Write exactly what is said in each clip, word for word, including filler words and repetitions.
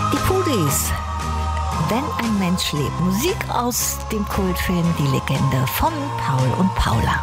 Die Pudis. Wenn ein Mensch lebt. Musik aus dem Kultfilm Die Legende von Paul und Paula.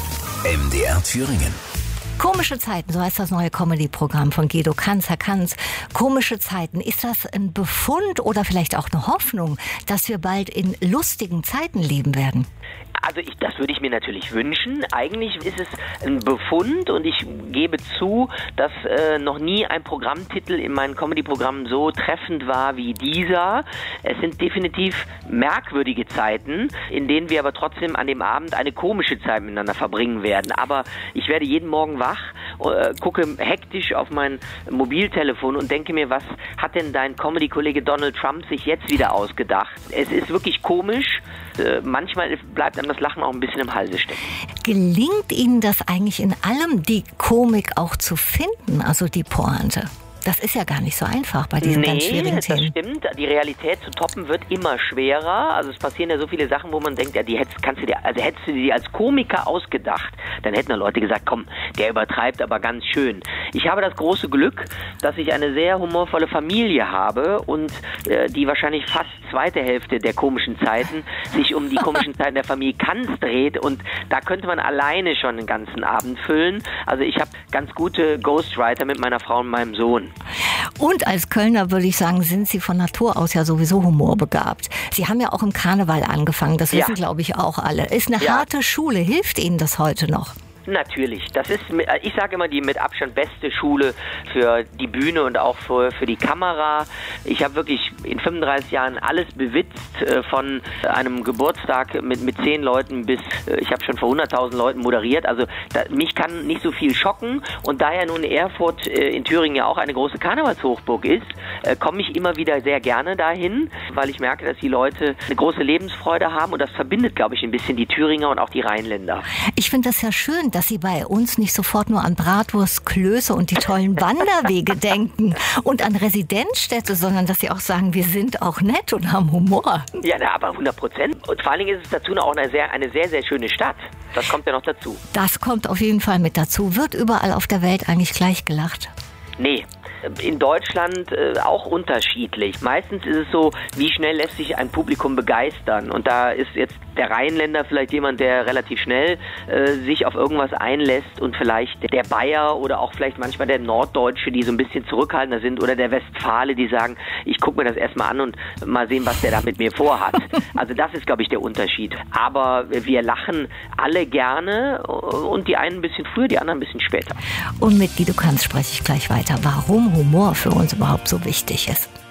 M D R Thüringen. Komische Zeiten, so heißt das neue Comedy-Programm von Guido Kanz. Herr Kanz, komische Zeiten, ist das ein Befund oder vielleicht auch eine Hoffnung, dass wir bald in lustigen Zeiten leben werden? Also ich, das würde ich mir natürlich wünschen. Eigentlich ist es ein Befund und ich gebe zu, dass äh, noch nie ein Programmtitel in meinen Comedy-Programmen so treffend war wie dieser. Es sind definitiv merkwürdige Zeiten, in denen wir aber trotzdem an dem Abend eine komische Zeit miteinander verbringen werden. Aber ich werde jeden Morgen wach, äh, gucke hektisch auf mein Mobiltelefon und denke mir, was hat denn dein Comedy-Kollege Donald Trump sich jetzt wieder ausgedacht? Es ist wirklich komisch. Äh, manchmal bleibt einem das Lachen auch ein bisschen im Halse stecken. Gelingt Ihnen das eigentlich in allem, die Komik auch zu finden, also die Pointe? Das ist ja gar nicht so einfach bei diesen nee, ganz schwierigen Themen. Das stimmt. Die Realität zu toppen wird immer schwerer. Also es passieren ja so viele Sachen, wo man denkt, ja, die hättest, kannst du dir, also hättest du die als Komiker ausgedacht, dann hätten ja Leute gesagt, komm, der übertreibt aber ganz schön. Ich habe das große Glück, dass ich eine sehr humorvolle Familie habe und äh, die wahrscheinlich fast zweite Hälfte der komischen Zeiten sich um die komischen Zeiten der Familie Kanz dreht und da könnte man alleine schon den ganzen Abend füllen. Also ich habe ganz gute Ghostwriter mit meiner Frau und meinem Sohn. Und als Kölner würde ich sagen, sind Sie von Natur aus ja sowieso humorbegabt. Sie haben ja auch im Karneval angefangen, das wissen, ja. glaube ich, auch alle. Ist eine ja. harte Schule, hilft Ihnen das heute noch? Natürlich. Das ist, ich sage immer, die mit Abstand beste Schule für die Bühne und auch für, für die Kamera. Ich habe wirklich in fünfunddreißig Jahren alles bewitzt, von einem Geburtstag mit, mit zehn Leuten bis, ich habe schon vor hunderttausend Leuten moderiert. Also da, mich kann nicht so viel schocken. Und da ja nun Erfurt in Thüringen ja auch eine große Karnevalshochburg ist, komme ich immer wieder sehr gerne dahin, weil ich merke, dass die Leute eine große Lebensfreude haben. Und das verbindet, glaube ich, ein bisschen die Thüringer und auch die Rheinländer. Ich finde das ja schön, dass Sie bei uns nicht sofort nur an Bratwurst, Klöße und die tollen Wanderwege denken und an Residenzstädte, sondern dass Sie auch sagen, wir sind auch nett und haben Humor. Ja, na, aber hundert Prozent. Und vor allen Dingen ist es dazu auch eine sehr, eine sehr, sehr schöne Stadt. Das kommt ja noch dazu. Das kommt auf jeden Fall mit dazu. Wird überall auf der Welt eigentlich gleich gelacht? Nee. In Deutschland äh, auch unterschiedlich. Meistens ist es so, wie schnell lässt sich ein Publikum begeistern. Und da ist jetzt der Rheinländer vielleicht jemand, der relativ schnell äh, sich auf irgendwas einlässt und vielleicht der Bayer oder auch vielleicht manchmal der Norddeutsche, die so ein bisschen zurückhaltender sind, oder der Westfale, die sagen, ich gucke mir das erstmal an und mal sehen, was der da mit mir vorhat. Also das ist, glaube ich, der Unterschied. Aber wir lachen alle gerne und die einen ein bisschen früher, die anderen ein bisschen später. Und mit Guido Kanz spreche ich gleich weiter. Warum Humor für uns überhaupt so wichtig ist.